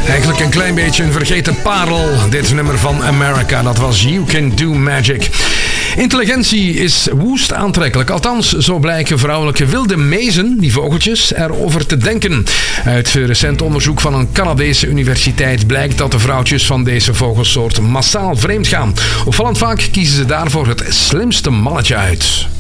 Eigenlijk een klein beetje een vergeten parel. Dit nummer van America, dat was You Can Do Magic. Intelligentie is woest aantrekkelijk. Althans, zo blijken vrouwelijke wilde mezen, die vogeltjes, erover te denken. Uit recent onderzoek van een Canadese universiteit blijkt dat de vrouwtjes van deze vogelsoort massaal vreemd gaan. Opvallend vaak kiezen ze daarvoor het slimste mannetje uit.